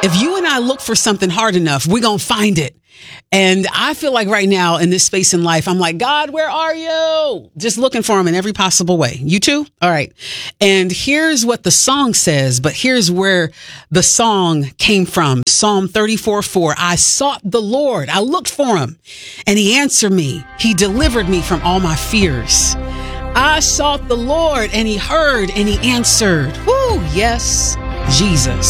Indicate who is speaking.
Speaker 1: If you and I look for something hard enough, we're going to find it. And I feel like right now in this space in life, I'm like, God, where are you? Just looking for him in every possible way. You too? All right. And here's what the song says, but here's where the song came from. Psalm 34:4. I sought the Lord. I looked for him and he answered me. He delivered me from all my fears. I sought the Lord and he heard and he answered. Whoo, yes, Jesus.